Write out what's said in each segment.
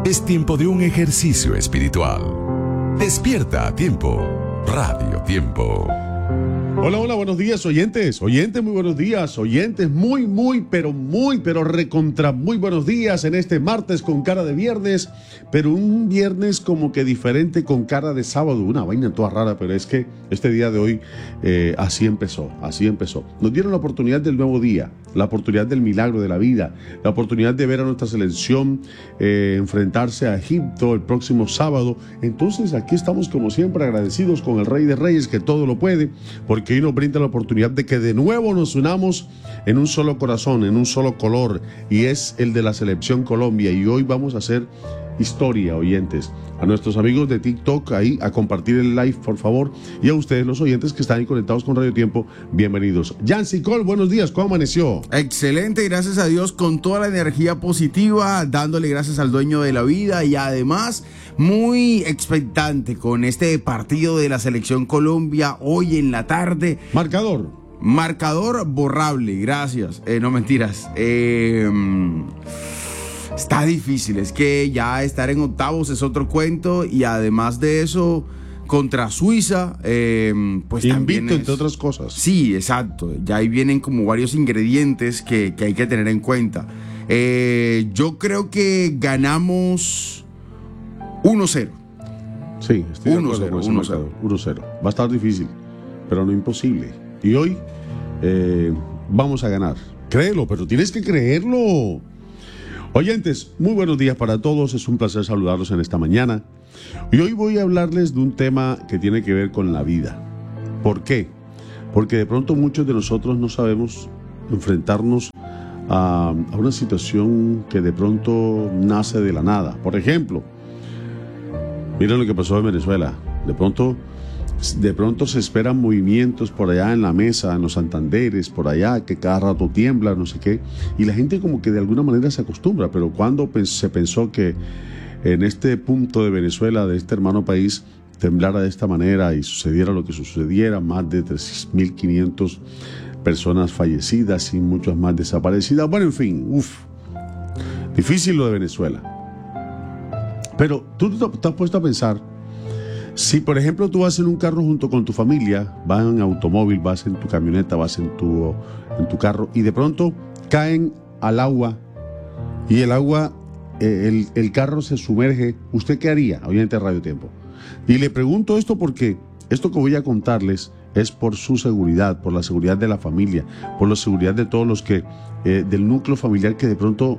Es tiempo de un ejercicio espiritual. Despierta a tiempo. Radio Tiempo. Hola, hola, buenos días, oyentes, muy buenos días, oyentes, pero recontra muy buenos días en este martes con cara de viernes, pero un viernes como que diferente con cara de sábado, una vaina toda rara, pero es que este día de hoy así empezó. Nos dieron la oportunidad del nuevo día, la oportunidad del milagro de la vida, la oportunidad de ver a nuestra selección enfrentarse a Egipto el próximo sábado. Entonces aquí estamos como siempre agradecidos con el Rey de Reyes que todo lo puede, porque hoy nos brinda la oportunidad de que de nuevo nos unamos en un solo corazón, en un solo color, y es el de la selección Colombia. Y hoy vamos a hacer historia, oyentes. A nuestros amigos de TikTok ahí a compartir el live, por favor, y a ustedes los oyentes que están ahí conectados con Radio Tiempo, bienvenidos. Yancy Cole, buenos días, ¿cómo amaneció? Excelente, gracias a Dios, con toda la energía positiva, dándole gracias al dueño de la vida, y además muy expectante con este partido de la selección Colombia hoy en la tarde. Marcador borrable, gracias. No, mentiras. Está difícil, es que ya estar en octavos es otro cuento, y además de eso, contra Suiza, pues también invicto, entre otras cosas. Sí, exacto, ya ahí vienen como varios ingredientes que hay que tener en cuenta. Yo creo que ganamos 1-0. Sí, estoy de acuerdo con ese marcador, 1-0. Va a estar difícil, pero no imposible. Y hoy vamos a ganar. Créelo, pero tienes que creerlo. Oyentes, muy buenos días para todos. Es un placer saludarlos en esta mañana. Y hoy voy a hablarles de un tema que tiene que ver con la vida. ¿Por qué? Porque de pronto muchos de nosotros no sabemos enfrentarnos a una situación que de pronto nace de la nada. Por ejemplo, miren lo que pasó en Venezuela. De pronto se esperan movimientos por allá en la mesa, en los Santanderes, por allá, que cada rato tiembla, no sé qué. Y la gente como que de alguna manera se acostumbra. Pero cuando se pensó que en este punto de Venezuela, de este hermano país, temblara de esta manera y sucediera lo que sucediera, más de 3.500 personas fallecidas y muchas más desaparecidas. Bueno, en fin, difícil lo de Venezuela. Pero tú te has puesto a pensar, si por ejemplo tú vas en un carro junto con tu familia, vas en automóvil, vas en tu camioneta, vas en tu carro, y de pronto caen al agua y el agua, el carro se sumerge, ¿usted qué haría? Oyente de Radio Tiempo. Y le pregunto esto porque esto que voy a contarles es por su seguridad, por la seguridad de la familia, por la seguridad de todos los que, del núcleo familiar, que de pronto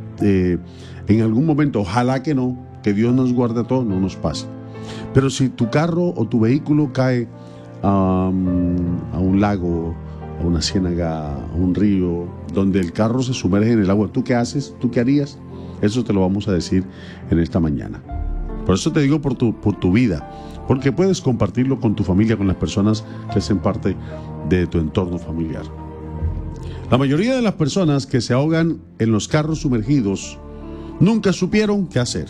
en algún momento, ojalá que no, que Dios nos guarde a todos, no nos pase. Pero si tu carro o tu vehículo cae a un lago, a una ciénaga, a un río, donde el carro se sumerge en el agua, ¿tú qué haces? ¿Tú qué harías? Eso te lo vamos a decir en esta mañana. Por eso te digo por tu vida, porque puedes compartirlo con tu familia, con las personas que hacen parte de tu entorno familiar. La mayoría de las personas que se ahogan en los carros sumergidos nunca supieron qué hacer.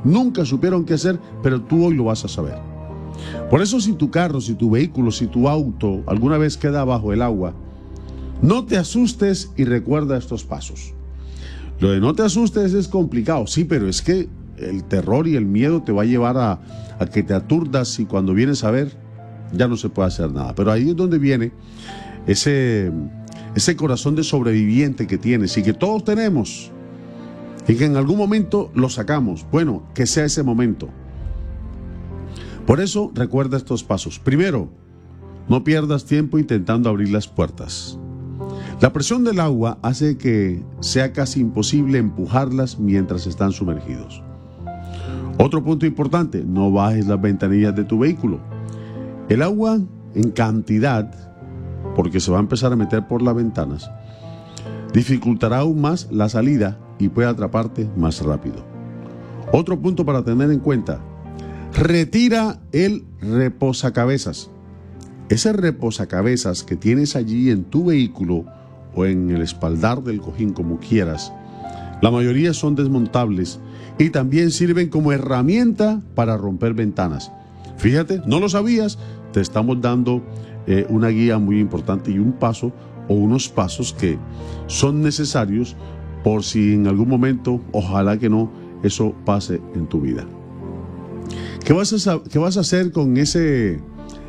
Pero tú hoy lo vas a saber. Por eso, si tu carro, si tu vehículo, si tu auto alguna vez queda bajo el agua, no te asustes y recuerda estos pasos. Lo de no te asustes es complicado, sí, pero es que el terror y el miedo te va a llevar a que te aturdas, y cuando vienes a ver, ya no se puede hacer nada. Pero ahí es donde viene ese corazón de sobreviviente que tienes y que todos tenemos, y que en algún momento lo sacamos. Bueno, que sea ese momento. Por eso recuerda estos pasos. Primero, no pierdas tiempo intentando abrir las puertas. La presión del agua hace que sea casi imposible empujarlas mientras están sumergidos. Otro punto importante, no bajes las ventanillas de tu vehículo. El agua en cantidad, porque se va a empezar a meter por las ventanas, dificultará aún más la salida y puede atraparte más rápido. Otro punto para tener en cuenta: retira el reposacabezas. Ese reposacabezas que tienes allí en tu vehículo o en el espaldar del cojín, como quieras, la mayoría son desmontables y también sirven como herramienta para romper ventanas. Fíjate, no lo sabías, te estamos dando una guía muy importante y un paso o unos pasos que son necesarios por si en algún momento, ojalá que no, eso pase en tu vida. ¿Qué vas a hacer con ese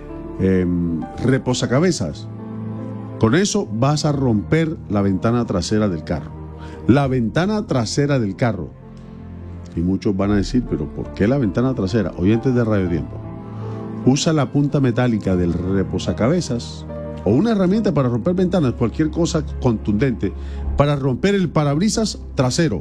reposacabezas? Con eso vas a romper la ventana trasera del carro. La ventana trasera del carro. Y muchos van a decir, pero ¿por qué la ventana trasera? Oyentes de Radio Tiempo. Usa la punta metálica del reposacabezas o una herramienta para romper ventanas, cualquier cosa contundente, para romper el parabrisas trasero.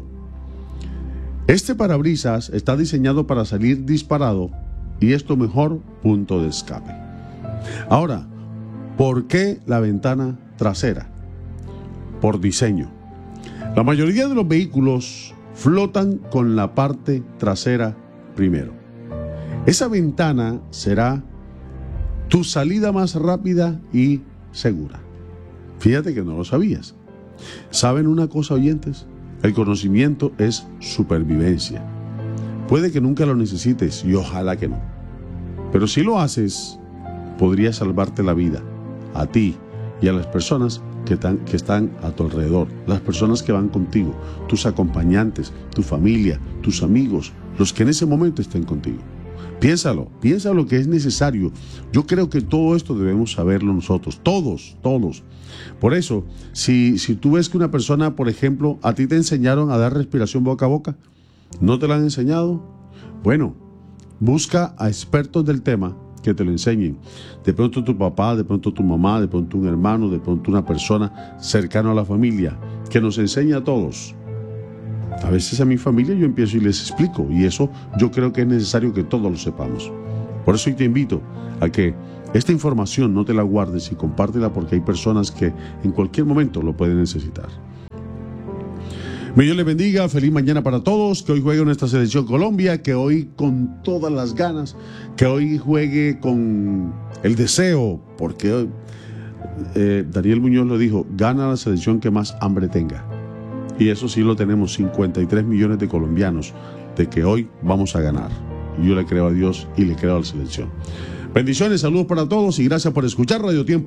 Este parabrisas está diseñado para salir disparado y es tu mejor punto de escape. Ahora, ¿por qué la ventana trasera? Por diseño. La mayoría de los vehículos flotan con la parte trasera primero. Esa ventana será tu salida más rápida y segura. Fíjate que no lo sabías. ¿Saben una cosa, oyentes? El conocimiento es supervivencia. Puede que nunca lo necesites y ojalá que no. Pero si lo haces, podría salvarte la vida, a ti y a las personas que están a tu alrededor, las personas que van contigo, tus acompañantes, tu familia, tus amigos, los que en ese momento estén contigo. Piénsalo que es necesario. Yo creo que todo esto debemos saberlo nosotros, todos. Por eso, si tú ves que una persona, por ejemplo, a ti te enseñaron a dar respiración boca a boca, ¿no te la han enseñado? Bueno, busca a expertos del tema que te lo enseñen. De pronto tu papá, de pronto tu mamá, de pronto un hermano, de pronto una persona cercana a la familia, que nos enseñe a todos. A veces a mi familia yo empiezo y les explico, y eso yo creo que es necesario que todos lo sepamos. Por eso hoy te invito a que esta información no te la guardes y compártela, porque hay personas que en cualquier momento lo pueden necesitar. Dios les bendiga, feliz mañana para todos, que hoy juegue nuestra selección Colombia, que hoy con todas las ganas, que hoy juegue con el deseo, porque hoy, Daniel Muñoz lo dijo, gana la selección que más hambre tenga. Y eso sí lo tenemos, 53 millones de colombianos, de que hoy vamos a ganar. Y yo le creo a Dios y le creo a la selección. Bendiciones, saludos para todos y gracias por escuchar Radio Tiempo.